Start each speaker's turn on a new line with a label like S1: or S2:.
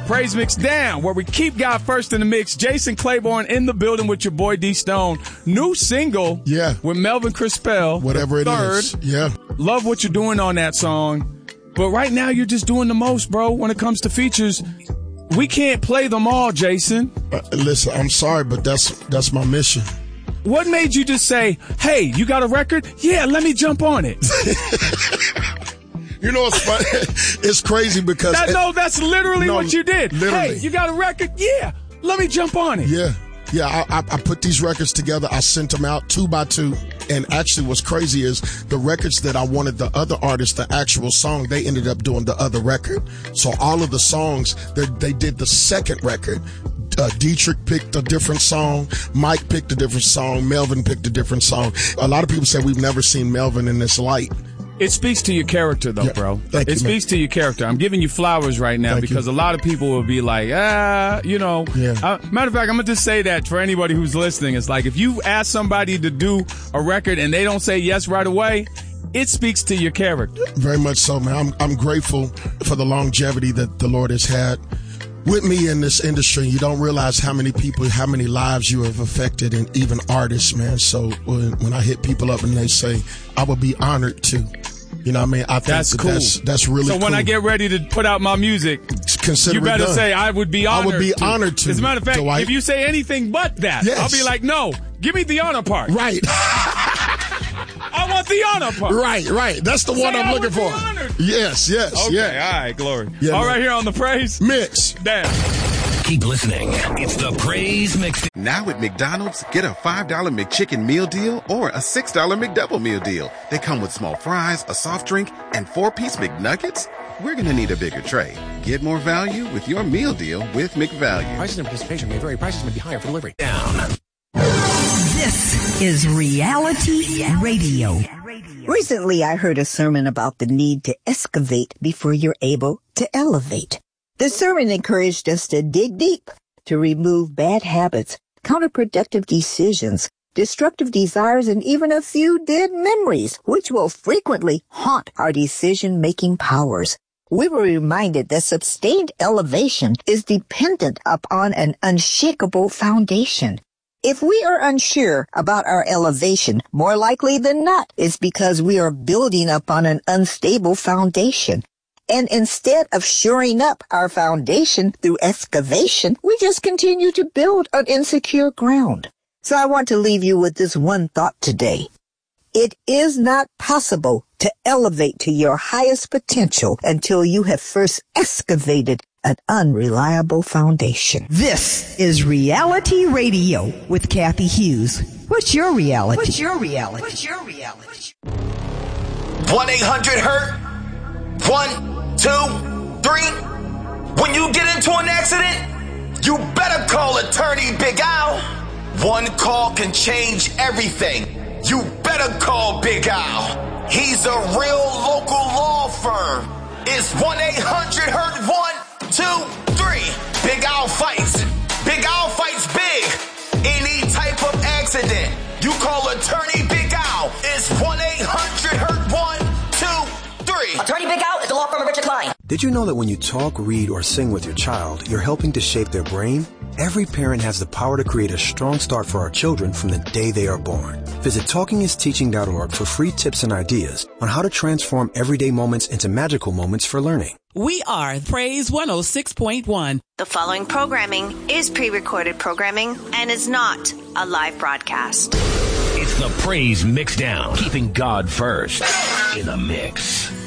S1: Praise Mix Down, where we keep God first in the mix. Jason Claiborne in the building with your boy D Stone. New single with Melvin Crispell.
S2: Whatever it is. Yeah.
S1: Love what you're doing on that song. But right now you're just doing the most, bro, when it comes to features. We can't play them all, Jason.
S2: Listen, I'm sorry, but that's my mission.
S1: What made you just say, hey, you got a record? Yeah, let me jump on it.
S2: You know what's funny? It's crazy because...
S1: that's literally what you did.
S2: Literally.
S1: Hey, you got a record? Yeah, let me jump on it.
S2: Yeah, I put these records together. I sent them out 2 by 2. And actually what's crazy is the records that I wanted the other artists, the actual song, they ended up doing the other record. So all of the songs, they did the second record. Dietrich picked a different song. Mike picked a different song. Melvin picked a different song. A lot of people say we've never seen Melvin in this light.
S1: It speaks to your character, though, bro. It speaks to your character. I'm giving you flowers right now because a lot of people will be like, you know. Matter of fact, I'm going to just say that for anybody who's listening. It's like if you ask somebody to do a record and they don't say yes right away, it speaks to your character.
S2: Very much so, man. I'm grateful for the longevity that the Lord has had with me in this industry. You don't realize how many people, how many lives you have affected, and even artists, man. So when I hit people up and they say, I would be honored to, you know what I mean? I think that's cool. That's really cool.
S1: So when I get ready to put out my music,
S2: consider
S1: you better say, I would be honored.
S2: I would be honored to.
S1: As a matter of fact,
S2: Dwight,
S1: if you say anything but that, I'll be like, no, give me the honor part.
S2: Right.
S1: I want the honor part.
S2: Right. That's the one I'm looking for. Yes.
S1: Okay, all right, glory.
S2: Yeah,
S1: all right, here on the Praise
S2: Mix.
S1: Damn.
S3: Keep listening. It's the Praise Mix.
S4: Now at McDonald's, get a $5 McChicken meal deal or a $6 McDouble meal deal. They come with small fries, a soft drink, and 4-piece McNuggets. We're going to need a bigger tray. Get more value with your meal deal with McValue.
S3: Prices and participation may vary. Prices may be higher for delivery. Down.
S5: This is Reality Radio. Recently, I heard a sermon about the need to excavate before you're able to elevate. The sermon encouraged us to dig deep, to remove bad habits, counterproductive decisions, destructive desires, and even a few dead memories, which will frequently haunt our decision-making powers. We were reminded that sustained elevation is dependent upon an unshakable foundation. If we are unsure about our elevation, more likely than not, it's because we are building upon an unstable foundation. And instead of shoring up our foundation through excavation, we just continue to build on insecure ground. So I want to leave you with this one thought today. It is not possible to elevate to your highest potential until you have first excavated an unreliable foundation. This is Reality Radio with Kathy Hughes. What's your reality?
S6: 1-800-HURT 1, 2, 3. When you get into an accident, you better call attorney Big Al. One call can change everything. You better call Big Al. He's a real local law firm. It's 1-800-HURT 1, 2, 3. Big Al fights. Big Al fights big. Any type of accident, you call attorney Big Al. It's 1-800-HURT 1, 2, 3.
S7: Attorney Big Al is the law firm of Richard Klein.
S8: Did you know that when you talk, read, or sing with your child, you're helping to shape their brain? Every parent has the power to create a strong start for our children from the day they are born. Visit TalkingIsTeaching.org for free tips and ideas on how to transform everyday moments into magical moments for learning.
S9: We are Praise 106.1.
S10: The following programming is pre-recorded programming and is not a live broadcast.
S3: It's the Praise Mix Down, keeping God first in the mix.